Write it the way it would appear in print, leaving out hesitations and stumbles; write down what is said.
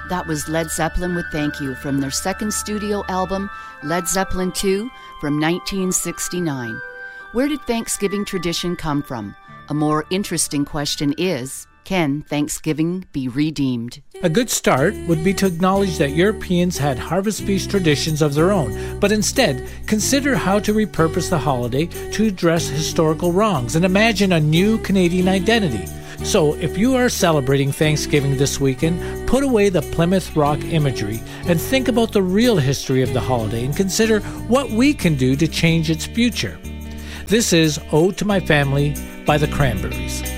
That was Led Zeppelin with Thank You from their second studio album, Led Zeppelin II, from 1969. Where did Thanksgiving tradition come from? A more interesting question is, can Thanksgiving be redeemed? A good start would be to acknowledge that Europeans had harvest feast traditions of their own, but instead consider how to repurpose the holiday to address historical wrongs and imagine a new Canadian identity. So if you are celebrating Thanksgiving this weekend, put away the Plymouth Rock imagery and think about the real history of the holiday and consider what we can do to change its future. This is Ode to My Family by the Cranberries.